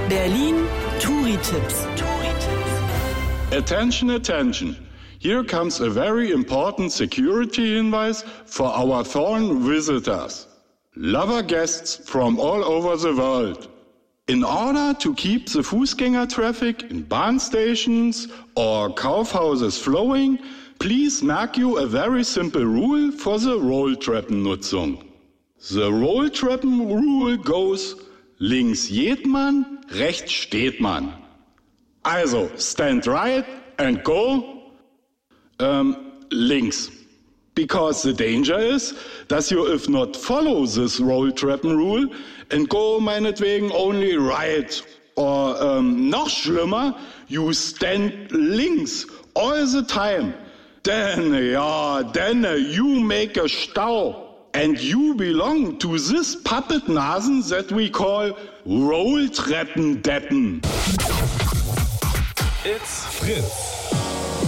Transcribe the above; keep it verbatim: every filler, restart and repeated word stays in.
Berlin Touri-Tipps. Attention, attention. Here comes a very important security hinweis for our foreign visitors. Lover guests from all over the world. In order to keep the Fußgänger traffic in Bahn stations or Kaufhauses flowing, please merk you a very simple rule for the Rolltreppennutzung. The Rolltreppen rule goes: links geht man, rechts steht man. Also, stand right and go um, links. Because the danger is that you if not follow this Rolltreppen rule and go meinetwegen only right. Or um, noch schlimmer, you stand links all the time. Then, ja, then you make a Stau. And you belong to this puppet Nasen that we call Rolltreppendeppen. It's Fritz.